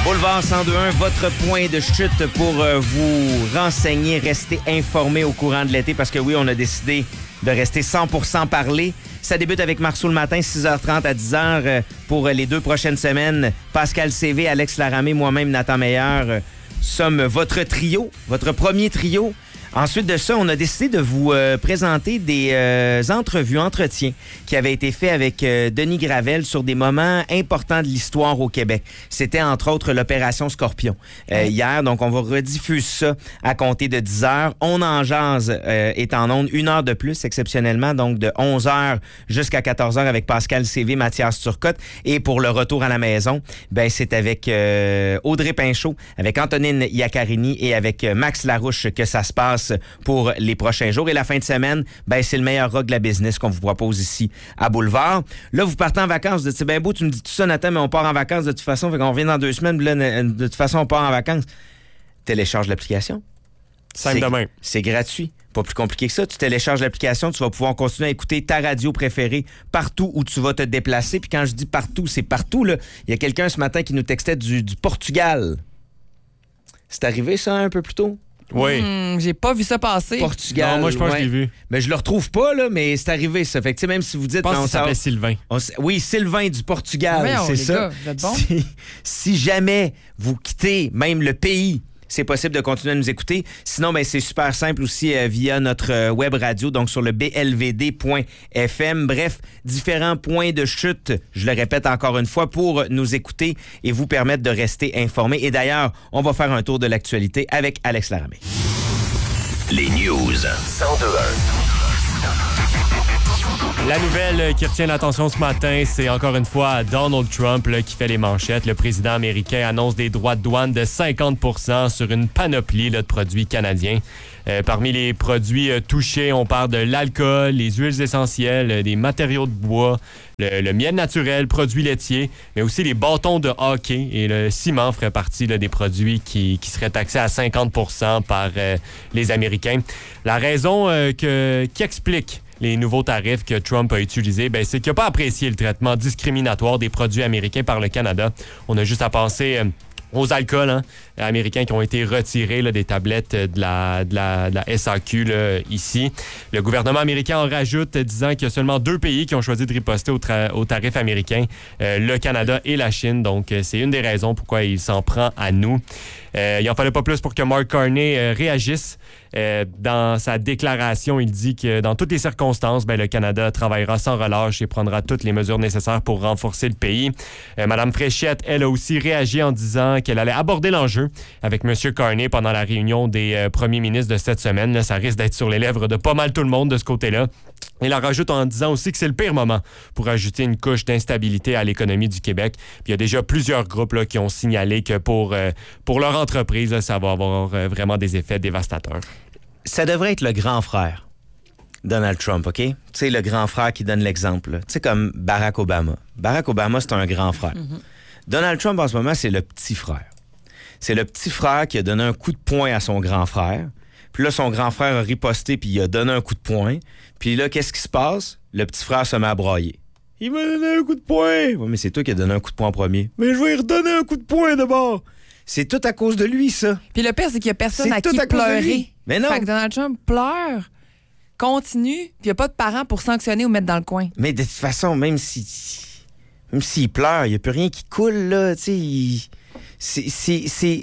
Boulevard 102.1, votre point de chute pour vous renseigner, rester informé au courant de l'été parce que oui, on a décidé de rester 100% parlé. Ça débute avec Marceau le matin, 6h30 à 10h pour les 2 prochaines semaines. Pascal CV, Alex Laramé, moi-même Nathan Meilleur sommes votre trio, votre premier trio. Ensuite de ça, on a décidé de vous présenter des entretiens qui avaient été faits avec Denis Gravel sur des moments importants de l'histoire au Québec. C'était entre autres l'opération Scorpion hier, donc on va rediffuser ça à compter de 10h. On en jase est en ondes 1 heure de plus exceptionnellement, donc de 11h jusqu'à 14h avec Pascal CV, Mathias Turcotte. Et pour le retour à la maison, ben c'est avec Audrey Pinchot, avec Antonine Iaccarini et avec Max Larouche que ça se passe pour les prochains jours. Et la fin de semaine, ben c'est le meilleur rock de la business qu'on vous propose ici à Boulevard. Là, vous partez en vacances. C'est bien beau, tu me dis tout ça, Nathan, mais on part en vacances de toute façon. Fait qu'on revient dans 2 semaines. Là, de toute façon, on part en vacances. Télécharge l'application. Simple de même. C'est gratuit. Pas plus compliqué que ça. Tu télécharges l'application, tu vas pouvoir continuer à écouter ta radio préférée partout où tu vas te déplacer. Puis quand je dis partout, c'est partout. Là. Il y a quelqu'un ce matin qui nous textait du Portugal. C'est arrivé, ça, un peu plus tôt? Oui. J'ai pas vu ça passer. Portugal. Non, moi, je pense que je l'ai vu. Mais je le retrouve pas, là, mais c'est arrivé, ça. Fait que, même si vous dites... Je pense qu'il s'appelait Sylvain. Oui, Sylvain du Portugal, c'est ça. Gars, vous êtes bons? Si jamais vous quittez même le pays, c'est possible de continuer à nous écouter. Sinon, ben, c'est super simple aussi via notre web radio, donc sur le blvd.fm. Bref, différents points de chute, je le répète encore une fois, pour nous écouter et vous permettre de rester informés. Et d'ailleurs, on va faire un tour de l'actualité avec Alex Laramé. Les news 102.1. La nouvelle qui retient l'attention ce matin, c'est encore une fois Donald Trump là, qui fait les manchettes. Le président américain annonce des droits de douane de 50% sur une panoplie là, de produits canadiens. Parmi les produits touchés, on parle de l'alcool, les huiles essentielles, des matériaux de bois, le miel naturel, produits laitiers, mais aussi les bâtons de hockey et le ciment ferait partie là, des produits qui seraient taxés à 50% par les Américains. La raison qui explique les nouveaux tarifs que Trump a utilisés, ben, c'est qu'il n'a pas apprécié le traitement discriminatoire des produits américains par le Canada. On a juste à penser aux alcools américains qui ont été retirés là, des tablettes de la SAQ là, ici. Le gouvernement américain en rajoute, disant qu'il y a seulement 2 pays qui ont choisi de riposter aux tarifs américains, le Canada et la Chine. Donc, c'est une des raisons pourquoi il s'en prend à nous. Il n'en fallait pas plus pour que Mark Carney réagisse. Dans sa déclaration, il dit que dans toutes les circonstances, ben, le Canada travaillera sans relâche et prendra toutes les mesures nécessaires pour renforcer le pays. Madame Fréchette, elle a aussi réagi en disant qu'elle allait aborder l'enjeu avec M. Carney pendant la réunion des premiers ministres de cette semaine. Là, ça risque d'être sur les lèvres de pas mal tout le monde de ce côté-là. Elle en rajoute en disant aussi que c'est le pire moment pour ajouter une couche d'instabilité à l'économie du Québec. Puis il y a déjà plusieurs groupes là, qui ont signalé que pour leur entreprise, là, ça va avoir vraiment des effets dévastateurs. Ça devrait être le grand frère, Donald Trump, OK? Tu sais, le grand frère qui donne l'exemple. Tu sais, comme Barack Obama. Barack Obama, c'est un grand frère. Mm-hmm. Donald Trump, en ce moment, c'est le petit frère. C'est le petit frère qui a donné un coup de poing à son grand frère. Puis là, son grand frère a riposté puis il a donné un coup de poing. Puis là, qu'est-ce qui se passe? Le petit frère se met à brailler. Il m'a donné un coup de poing! Oui, mais c'est toi qui as donné un coup de poing en premier. Mais je vais lui redonner un coup de poing d'abord! C'est tout à cause de lui, ça. Puis le pire, c'est qu'il n'y a personne à qui pleurer. Mais non! Fait que Donald Trump pleure, continue, puis il n'y a pas de parents pour sanctionner ou mettre dans le coin. Mais de toute façon, même s'il pleure, il n'y a plus rien qui coule, là. Tu sais,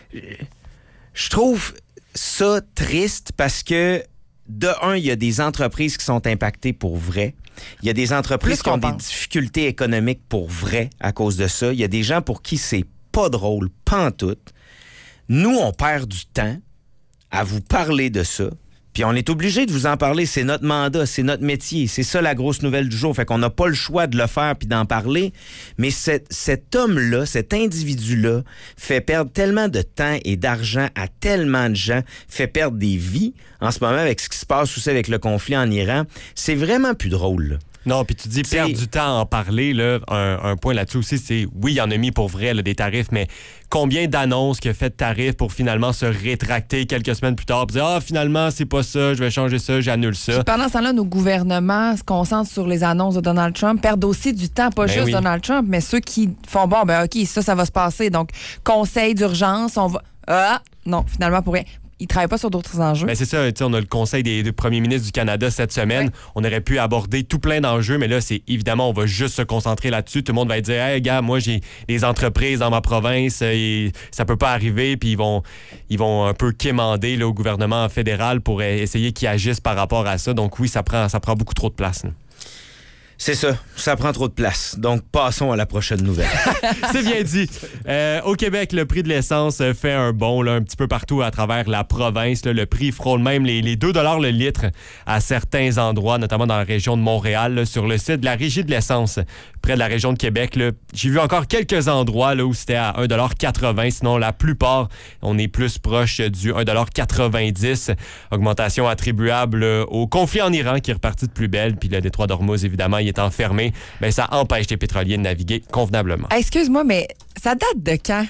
je trouve ça triste parce que, de un, il y a des entreprises qui sont impactées pour vrai. Il y a des entreprises qui ont des difficultés économiques pour vrai à cause de ça. Il y a des gens pour qui c'est pas drôle, pantoute. Nous, on perd du temps à vous parler de ça. Puis on est obligé de vous en parler. C'est notre mandat, c'est notre métier. C'est ça la grosse nouvelle du jour. Fait qu'on n'a pas le choix de le faire puis d'en parler. Mais cet homme-là, cet individu-là, fait perdre tellement de temps et d'argent à tellement de gens, fait perdre des vies en ce moment avec ce qui se passe aussi avec le conflit en Iran. C'est vraiment plus drôle, là. Non, puis tu dis perdre du temps à en parler. Là, un point là-dessus aussi, c'est oui, il y en a mis pour vrai là, des tarifs, mais combien d'annonces qu'il a fait de tarifs pour finalement se rétracter quelques semaines plus tard et dire finalement, c'est pas ça, je vais changer ça, j'annule ça. Puis pendant ce temps-là, nos gouvernements se concentrent sur les annonces de Donald Trump, perdent aussi du temps, pas juste Donald Trump, mais ceux qui font OK, ça va se passer. Donc, conseil d'urgence, on va. Non, finalement, pour rien. Ils ne travaillent pas sur d'autres enjeux. Ben c'est ça, on a le conseil des premiers ministres du Canada cette semaine. Ouais. On aurait pu aborder tout plein d'enjeux, mais là, c'est évidemment, on va juste se concentrer là-dessus. Tout le monde va dire, hey, gars, moi, j'ai des entreprises dans ma province et ça peut pas arriver. Puis ils vont un peu quémander là, au gouvernement fédéral pour essayer qu'ils agissent par rapport à ça. Donc oui, ça prend beaucoup trop de place. Là. C'est ça prend trop de place. Donc, passons à la prochaine nouvelle. C'est bien dit. Au Québec, le prix de l'essence fait un bond là, un petit peu partout à travers la province. Là. Le prix frôle même les 2 $ le litre à certains endroits, notamment dans la région de Montréal, là, sur le site de la Régie de l'essence, près de la région de Québec. Là. J'ai vu encore quelques endroits là, où c'était à 1,80 $. Sinon, la plupart, on est plus proche du 1,90 $. Augmentation attribuable au conflit en Iran qui est reparti de plus belle. Puis le détroit d'Ormuz, évidemment, il étant fermé, bien, ça empêche les pétroliers de naviguer convenablement. Excuse-moi, mais ça date de quand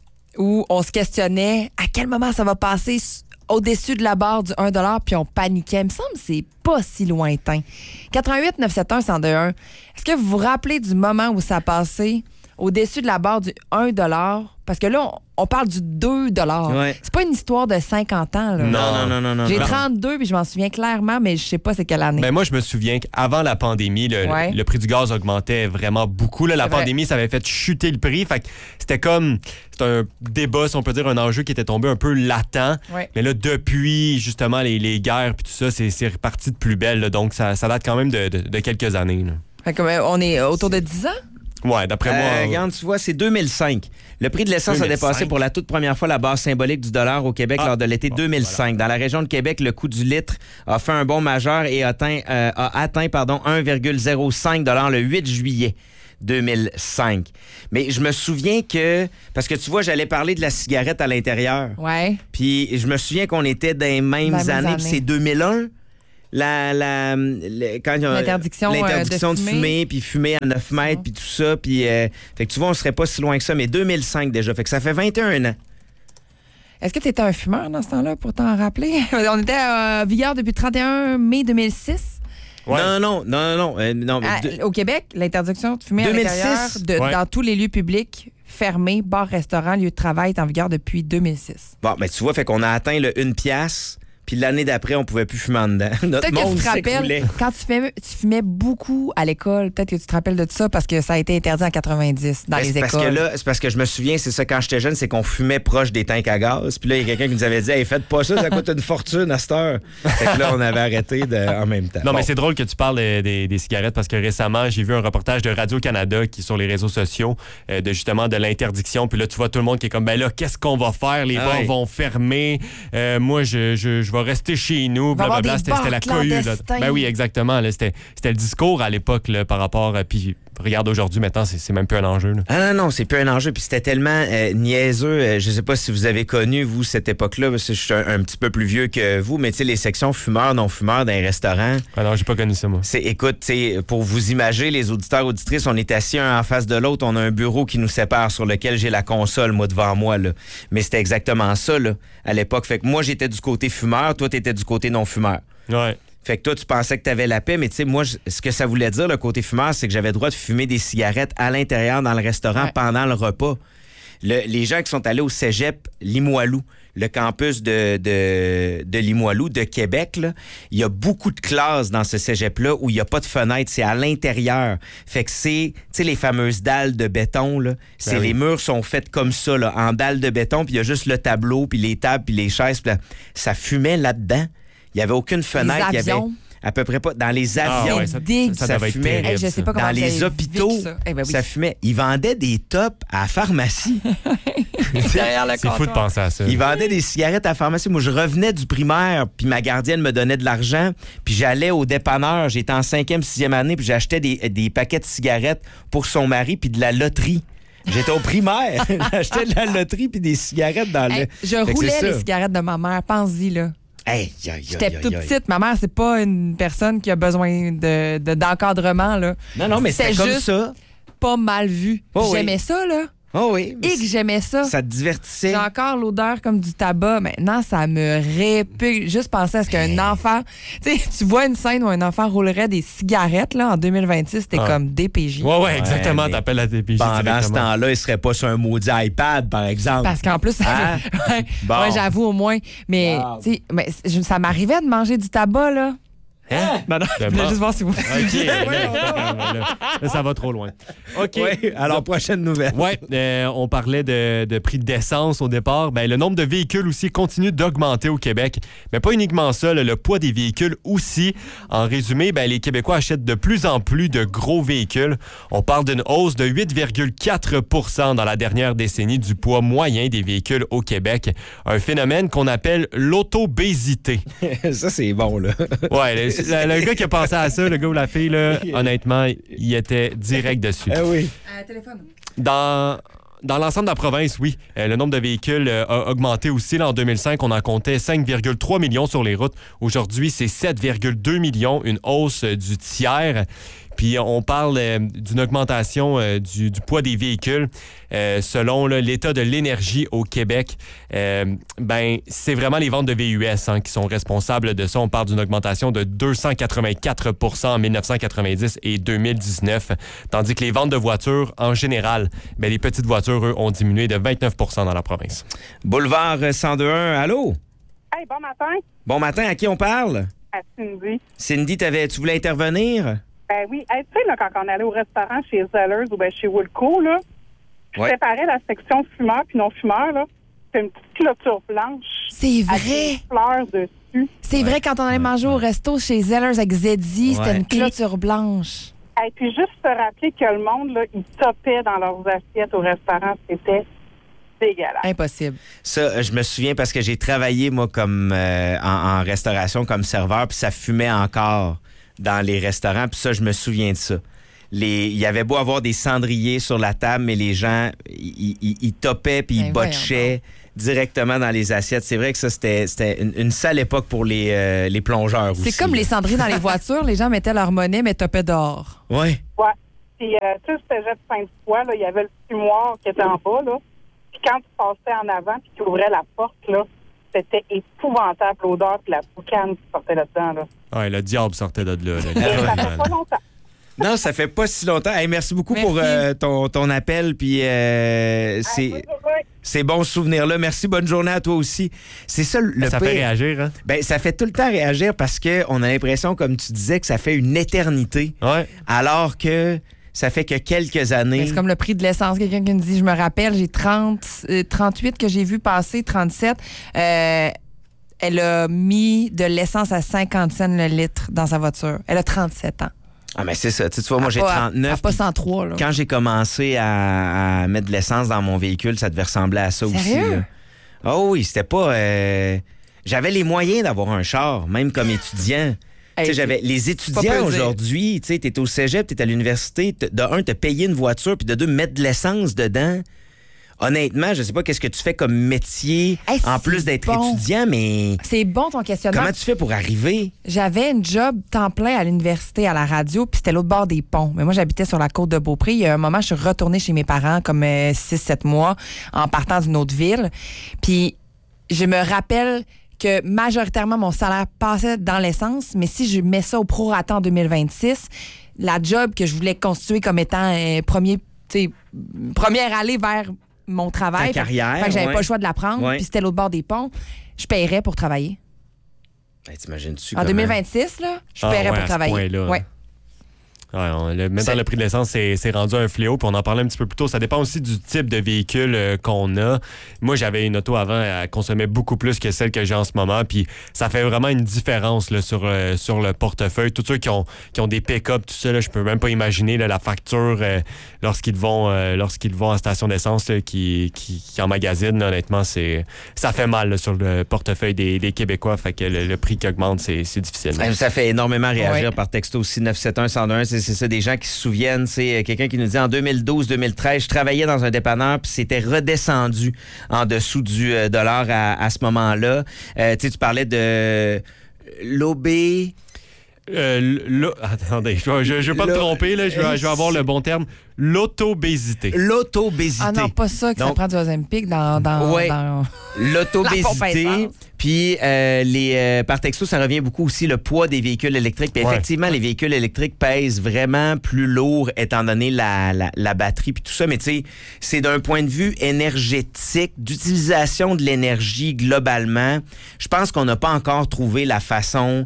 où on se questionnait à quel moment ça va passer au-dessus de la barre du 1 $ puis on paniquait? Il me semble que c'est pas si lointain. 88 971 1021. Est-ce que vous vous rappelez du moment où ça a passé au-dessus de la barre du 1 $? Parce que là, on parle du 2 $. Ouais. C'est pas une histoire de 50 ans. Là. Non. J'ai 32 puis je m'en souviens clairement, mais je sais pas c'est quelle année. Ben moi, je me souviens qu'avant la pandémie, le prix du gaz augmentait vraiment beaucoup. Là, la pandémie, ça avait fait chuter le prix. Fait que c'était un débat, si on peut dire, un enjeu qui était tombé un peu latent. Ouais. Mais là, depuis justement les guerres puis tout ça, c'est reparti de plus belle. Là. Donc, ça date quand même de quelques années. Là. Fait que, on est autour de 10 ans? Ouais, d'après moi... Regarde, tu vois, c'est 2005. Le prix de l'essence a dépassé pour la toute première fois la base symbolique du dollar au Québec lors de l'été 2005. Voilà. Dans la région de Québec, le coût du litre a fait un bond majeur et a atteint 1,05 $ le 8 juillet 2005. Mais je me souviens que... Parce que tu vois, j'allais parler de la cigarette à l'intérieur. Ouais. Puis je me souviens qu'on était dans les mêmes années. Puis c'est 2001... L'interdiction de fumer, puis fumer à 9 mètres, puis tout ça. Puis, fait que tu vois, on serait pas si loin que ça, mais 2005 déjà. Fait que ça fait 21 ans. Est-ce que tu étais un fumeur dans ce temps-là, pour t'en rappeler? On était à Vigueur depuis le 31 mai 2006. Ouais. Non. Au Québec, l'interdiction de fumer 2006, à l'intérieur dans tous les lieux publics fermés, bars, restaurants, lieux de travail est en vigueur depuis 2006. Bon, ben tu vois, fait qu'on a atteint le 1 piastre. Puis l'année d'après, on pouvait plus fumer en dedans. Notre monde s'écoulait. Quand tu fumais beaucoup à l'école, peut-être que tu te rappelles de ça parce que ça a été interdit en 90 dans les écoles. C'est parce que je me souviens, c'est ça, quand j'étais jeune, c'est qu'on fumait proche des tanks à gaz. Puis là, il y a quelqu'un qui nous avait dit, hey, faites pas ça coûte une fortune à cette heure. Fait que là, on avait arrêté en même temps. Non, mais c'est drôle que tu parles des cigarettes parce que récemment, j'ai vu un reportage de Radio-Canada qui est sur les réseaux sociaux de l'interdiction. Puis là, tu vois tout le monde qui est comme, ben là, qu'est-ce qu'on va faire? Les bars vont fermer. Moi, je vais rester chez nous, blablabla. C'était la cohue. Ben oui, exactement. Là, c'était le discours à l'époque là, par rapport à... Puis regarde, aujourd'hui, maintenant, c'est même plus un enjeu. Là. Ah non, c'est plus un enjeu. Puis c'était tellement niaiseux. Je sais pas si vous avez connu, vous, cette époque-là, parce que je suis un petit peu plus vieux que vous, mais tu sais, les sections fumeurs, non-fumeurs dans les restaurants. Ah non, j'ai pas connu ça, moi. Écoute, pour vous imager, les auditeurs, auditrices, on est assis un en face de l'autre. On a un bureau qui nous sépare sur lequel j'ai la console, moi, devant moi. Là. Mais c'était exactement ça, là, à l'époque. Fait que moi, j'étais du côté fumeur, toi, t'étais du côté non-fumeur. Ouais. Fait que toi, tu pensais que tu avais la paix, mais tu sais, moi, ce que ça voulait dire, le côté fumeur, c'est que j'avais le droit de fumer des cigarettes à l'intérieur dans le restaurant pendant le repas. Les gens qui sont allés au cégep Limoilou, le campus de Limoilou, de Québec, là, il y a beaucoup de classes dans ce cégep-là où il n'y a pas de fenêtre, c'est à l'intérieur. Fait que c'est, tu sais, les fameuses dalles de béton, là, les murs sont faits comme ça, là, en dalles de béton, puis il y a juste le tableau, puis les tables, puis les chaises, puis là, ça fumait là-dedans. Il n'y avait aucune fenêtre. Il y avait à peu près pas. Dans les avions, ça fumait. Hey, je sais pas comment dans les hôpitaux, ça fumait. Ils vendaient des tops à la pharmacie. C'est fou de penser à ça. Ils vendaient des cigarettes à la pharmacie. Moi, je revenais du primaire, puis ma gardienne me donnait de l'argent, puis j'allais au dépanneur. J'étais en 5e, 6e année, puis j'achetais des paquets de cigarettes pour son mari, puis de la loterie. J'étais au primaire. J'achetais de la loterie puis des cigarettes dans le... Je roulais les cigarettes de ma mère. Pense-y, là. Hey, aïe, aïe, J'étais aïe, toute aïe. petite. Ma mère, c'est pas une personne qui a besoin d'encadrement, là. Non, mais c'était comme juste ça. pas mal vu. Oh, oui. J'aimais ça, là. Oh oui. Et que j'aimais ça. Ça te divertissait. J'ai encore l'odeur comme du tabac. Maintenant, ça me répugne. Juste penser à ce qu'un enfant... Tu sais, tu vois une scène où un enfant roulerait des cigarettes, là, en 2026, c'était comme DPJ. Ouais, exactement. mais T'appelles la DPJ Pendant ce directement. temps-là, il serait pas sur un maudit iPad, par exemple. Parce qu'en plus, Hein? ouais, Bon. ouais, j'avoue au moins. Mais, Wow. tu sais, mais ça m'arrivait de manger du tabac, là. Hein? Non, je voulais juste voir si vous... OK, là, ça va trop loin. OK. Oui, alors prochaine nouvelle. Ouais, on parlait de prix d'essence au départ. Ben, le nombre de véhicules aussi continue d'augmenter au Québec. Mais pas uniquement ça, le poids des véhicules aussi. En résumé, ben, les Québécois achètent de plus en plus de gros véhicules. On parle d'une hausse de 8,4 dans la dernière décennie du poids moyen des véhicules au Québec. Un phénomène qu'on appelle l'autobésité. Ça, c'est bon, là. Ouais, le gars qui a pensé à ça, le gars ou la fille, là, honnêtement, il était direct dessus. Eh oui. Téléphone. Dans l'ensemble de la province, oui, le nombre de véhicules a augmenté aussi. Là, en 2005, on en comptait 5,3 millions sur les routes. Aujourd'hui, c'est 7,2 millions, une hausse du tiers. Puis on parle d'une augmentation du poids des véhicules. Selon l'état de l'énergie au Québec, ben c'est vraiment les ventes de VUS qui sont responsables de ça. On parle d'une augmentation de 284 en 1990 et 2019, tandis que les ventes de voitures, en général, ben, les petites voitures, eux, ont diminué de 29 dans la province. Boulevard 102.1, allô? Hey, bon matin. Bon matin, à qui on parle? À Cindy. Cindy, tu voulais intervenir? Ben oui. Hey, tu sais, là, quand on allait au restaurant chez Zellers ou chez Woolco, là, je Ouais. séparais la section fumeurs puis non-fumeurs, là. C'est une petite clôture blanche. C'est Avec vrai. des fleurs dessus. C'est vrai, quand on allait manger au resto chez Zellers avec Zeddy, Ouais. c'était une clôture blanche. Et puis juste se rappeler que le monde, là, ils topaient dans leurs assiettes au restaurant. C'était dégueulasse. Impossible. Ça, je me souviens parce que j'ai travaillé, moi, comme en restauration comme serveur, puis ça fumait encore dans les restaurants, puis ça, je me souviens de ça. Il y avait beau avoir des cendriers sur la table, mais les gens, ils topaient puis ils Ben botchaient directement dans les assiettes. C'est vrai que ça, c'était une sale époque pour les plongeurs aussi. C'est comme les cendriers dans les voitures. Les gens mettaient leur monnaie, mais topaient dehors. Ouais. Ouais. Puis, tu sais, c'était jet de Sainte-Foy, là, il y avait le fumoir qui était en bas, là. Puis quand tu passais en avant puis tu ouvrais la porte, là, c'était épouvantable l'odeur puis la boucane qui sortait là-dedans, là. Ouais, le diable sortait de là. Et ça fait pas longtemps. Non, ça fait pas si longtemps. Hey, merci beaucoup Merci. pour ton appel. Puis ces bons souvenirs-là. Merci, bonne journée à toi aussi. C'est ça le Ça pire. fait réagir, hein? Ben, ça fait tout le temps réagir parce qu'on a l'impression, comme tu disais, que ça fait une éternité. Ouais. Alors que ça fait que quelques années. Mais c'est comme le prix de l'essence. Quelqu'un qui me dit, je me rappelle, j'ai 38 que j'ai vu passer, 37. Elle a mis de l'essence à 50 cents le litre dans sa voiture. Elle a 37 ans. Ah, mais c'est ça. Tu vois, moi, j'ai 39. Pas 103, là. Quand j'ai commencé à mettre de l'essence dans mon véhicule, ça devait ressembler à ça aussi. Sérieux? Là. Oh oui, c'était pas... J'avais les moyens d'avoir un char, même comme étudiant. Hey, Tu sais, j'avais les pas peu étudiants dire. aujourd'hui, tu sais, t'es au cégep, t'es à l'université, de un, te payer une voiture, puis de deux, mettre de l'essence dedans. Honnêtement, je sais pas qu'est-ce que tu fais comme métier, Hey, en c'est plus d'être bon. étudiant, mais C'est bon ton questionnement. comment tu fais pour arriver? J'avais une job temps plein à l'université, à la radio, puis c'était l'autre bord des ponts. Mais moi, j'habitais sur la côte de Beaupré. Il y a un moment, je suis retournée chez mes parents comme 6-7 mois en partant d'une autre ville. Puis je me rappelle que majoritairement, mon salaire passait dans l'essence, mais si je mets ça au prorata en 2026, la job que je voulais constituer comme étant première allée vers mon travail. Ta carrière, Fait que j'avais ouais. pas le choix de la prendre, Ouais. puis c'était l'autre bord des ponts. Je paierais pour travailler. Ben, t'imagines-tu En comment? 2026, là, je paierais ouais, à pour ce travailler. point-là. Ouais. Ouais, maintenant, le prix de l'essence, c'est rendu un fléau. Puis on en parlait un petit peu plus tôt. Ça dépend aussi du type de véhicule qu'on a. Moi, j'avais une auto avant, elle consommait beaucoup plus que celle que j'ai en ce moment. Puis ça fait vraiment une différence là, sur le portefeuille. Tous ceux qui ont des pick-up, tout ça, là, je peux même pas imaginer là, la facture lorsqu'ils vont en station d'essence là, qui emmagasinent. Là, honnêtement, ça fait mal là, sur le portefeuille des Québécois. Fait que le prix qui augmente, c'est difficile. Ça fait énormément réagir Ouais. par texto aussi 971-101. C'est c'est ça, des gens qui se souviennent. C'est quelqu'un qui nous dit en 2012-2013, je travaillais dans un dépanneur puis c'était redescendu en dessous du dollar à ce moment-là. Tu parlais de l'OB. Attendez, je vais pas me tromper, là, je vais avoir le bon terme. L'autobésité. L'autobésité. Ah non, pas ça, que ça Donc, prend du Ozempic dans ouais, dans l'autobésité. la pompe à essence. Puis par texto, ça revient beaucoup aussi le poids des véhicules électriques. Puis effectivement, les véhicules électriques pèsent vraiment plus lourd étant donné la batterie puis tout ça. Mais tu sais, c'est d'un point de vue énergétique, d'utilisation de l'énergie globalement. Je pense qu'on n'a pas encore trouvé la façon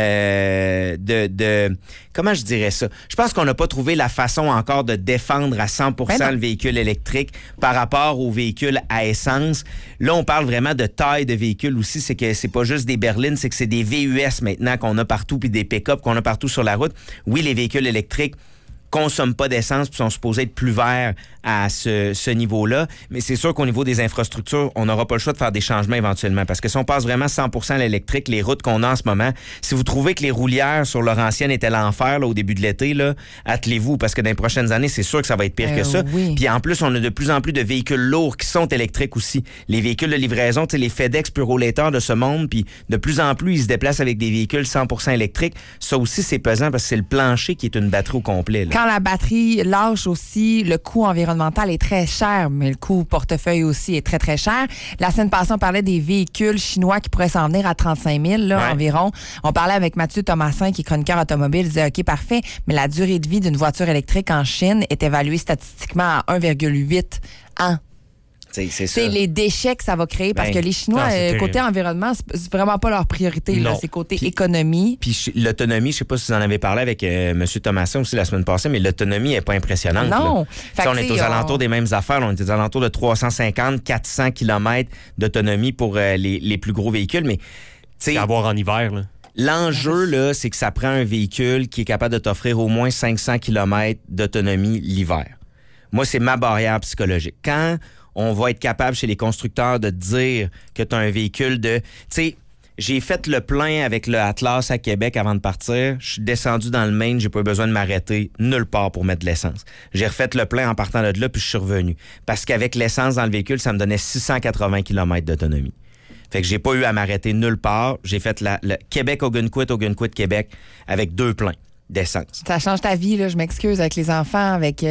de comment je dirais ça? Je pense qu'on n'a pas trouvé la façon encore de défendre à 100% le véhicule électrique par rapport aux véhicules à essence. Là, on parle vraiment de taille de véhicules aussi. C'est que c'est pas juste des berlines, c'est que c'est des VUS maintenant qu'on a partout puis des pick-up qu'on a partout sur la route. Oui, les véhicules électriques consomment pas d'essence puis sont supposés être plus verts à ce niveau-là. Mais c'est sûr qu'au niveau des infrastructures, on n'aura pas le choix de faire des changements éventuellement. Parce que si on passe vraiment 100% à l'électrique, les routes qu'on a en ce moment, si vous trouvez que les roulières sur Laurentienne étaient l'enfer là, au début de l'été, là, attelez-vous parce que dans les prochaines années, c'est sûr que ça va être pire que ça. Oui. Puis en plus, on a de plus en plus de véhicules lourds qui sont électriques aussi. Les véhicules de livraison, tu sais, les FedEx, Purolator de ce monde, puis de plus en plus, ils se déplacent avec des véhicules 100% électriques. Ça aussi, c'est pesant parce que c'est le plancher qui est une batterie au complet. Là. Quand la batterie lâche aussi, le coût environnemental est très cher, mais le coût portefeuille aussi est très, très cher. La semaine passée, on parlait des véhicules chinois qui pourraient s'en venir à 35 000 là, environ. On parlait avec Mathieu Thomasin, qui est chroniqueur automobile. Il disait, OK, parfait, mais la durée de vie d'une voiture électrique en Chine est évaluée statistiquement à 1,8 ans. C'est ça. C'est les déchets que ça va créer parce que les Chinois, côté environnement, c'est vraiment pas leur priorité. Là. C'est côté économie. Puis l'autonomie, je sais pas si vous en avez parlé avec M. Thomasin aussi la semaine passée, mais l'autonomie n'est pas impressionnante. Non. On est aux alentours des mêmes affaires. Là. On est aux alentours de 350-400 km d'autonomie pour les plus gros véhicules. Mais c'est à voir en hiver. Là. L'enjeu, là, c'est que ça prend un véhicule qui est capable de t'offrir au moins 500 km d'autonomie l'hiver. Moi, c'est ma barrière psychologique. Quand on va être capable chez les constructeurs de dire que tu as un véhicule de... Tu sais, j'ai fait le plein avec le Atlas à Québec avant de partir. Je suis descendu dans le Maine, j'ai pas eu besoin de m'arrêter nulle part pour mettre de l'essence. J'ai refait le plein en partant de là, puis je suis revenu. Parce qu'avec l'essence dans le véhicule, ça me donnait 680 km d'autonomie. Fait que j'ai pas eu à m'arrêter nulle part. J'ai fait le Québec-Ogunquit, Québec avec 2 pleins d'essence. Ça change ta vie, là. Je m'excuse avec les enfants, avec